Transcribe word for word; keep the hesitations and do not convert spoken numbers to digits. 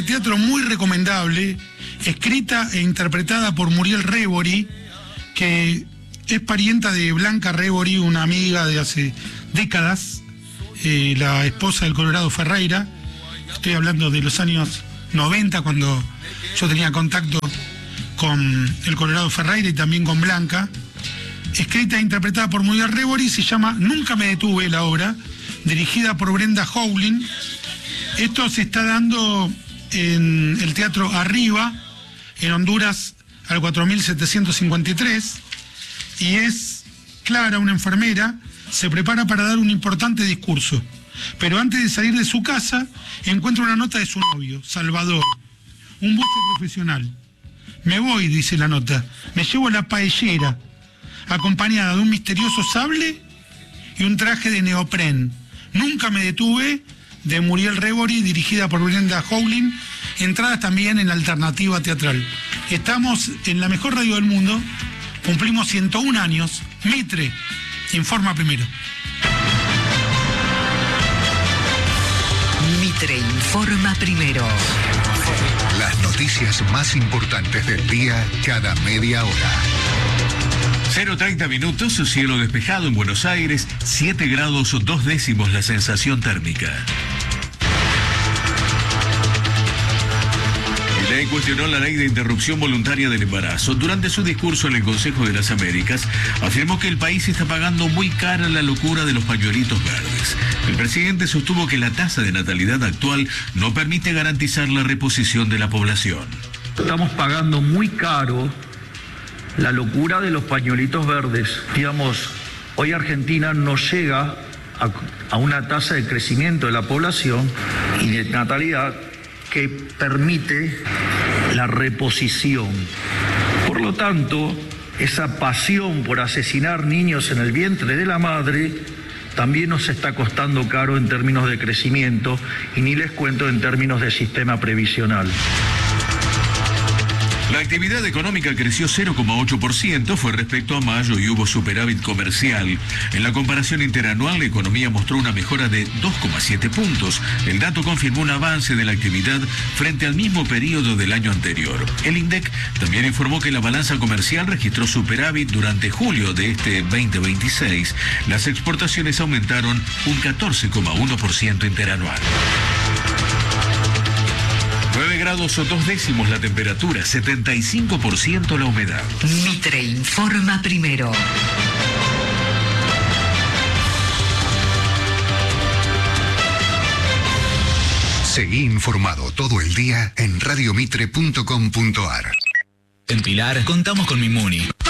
teatro muy recomendable, escrita e interpretada por Muriel Révori, que es parienta de Blanca Révori, una amiga de hace décadas, eh, la esposa del Colorado Ferreira. Estoy hablando de los años noventa, cuando yo tenía contacto con el Colorado Ferreira y también con Blanca. Escrita e interpretada por Muriel Révori, se llama Nunca me detuve la obra, dirigida por Brenda Howling. Esto se está dando en el Teatro Arriba, en Honduras, al cuatro mil setecientos cincuenta y tres, y es Clara, una enfermera, se prepara para dar un importante discurso, pero antes de salir de su casa encuentra una nota de su novio, Salvador, un buzo profesional. Me voy, dice la nota, me llevo la paellera, acompañada de un misterioso sable y un traje de neopren. Nunca me detuve, de Muriel Révori, dirigida por Brenda Howling, entradas también en Alternativa Teatral. Estamos en la mejor radio del mundo, cumplimos ciento un años. Mitre informa primero. Mitre informa primero. Las noticias más importantes del día cada media hora. cero treinta minutos, cielo despejado en Buenos Aires, siete grados dos décimos la sensación térmica. El ley cuestionó la ley de interrupción voluntaria del embarazo. Durante su discurso en el Consejo de las Américas, afirmó que el país está pagando muy cara la locura de los pañuelitos verdes. El presidente sostuvo que la tasa de natalidad actual no permite garantizar la reposición de la población. Estamos pagando muy caro la locura de los pañuelitos verdes. Digamos, hoy Argentina no llega a, a una tasa de crecimiento de la población y de natalidad que permite la reposición. Por lo tanto, esa pasión por asesinar niños en el vientre de la madre también nos está costando caro en términos de crecimiento, y ni les cuento en términos de sistema previsional. La actividad económica creció cero coma ocho por ciento, fue respecto a mayo y hubo superávit comercial. En la comparación interanual, la economía mostró una mejora de dos coma siete puntos. El dato confirmó un avance de la actividad frente al mismo periodo del año anterior. El INDEC también informó que la balanza comercial registró superávit durante julio de este veinte veintiséis. Las exportaciones aumentaron un catorce coma uno por ciento interanual. nueve grados o dos décimos la temperatura, setenta y cinco por ciento la humedad. Mitre informa primero. Seguí informado todo el día en radiomitre punto com punto ar. En Pilar contamos con Mimuni.